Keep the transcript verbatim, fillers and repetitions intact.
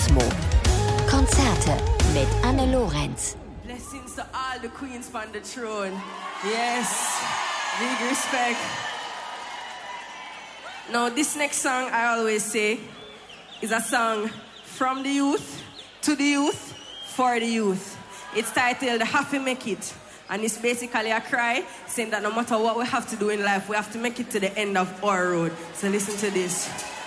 Kosmo. Konzerte mit Anne Lorenz. Blessings to all the queens on the throne. Yes, big respect. Now, this next song, I always say, is a song from the youth, to the youth, for the youth. It's titled Happy Make It. And it's basically a cry saying that no matter what we have to do in life, we have to make it to the end of our road. So listen to this.